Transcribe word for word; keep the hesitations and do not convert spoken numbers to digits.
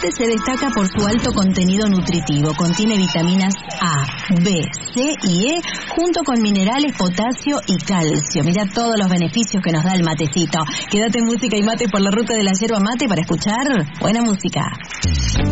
mate se destaca por su alto contenido nutritivo. Contiene vitaminas A, B, C y E, junto con minerales, potasio y calcio. Mira todos los beneficios que nos da el matecito. Quédate en Música y Mate por la ruta de la yerba mate para escuchar buena música.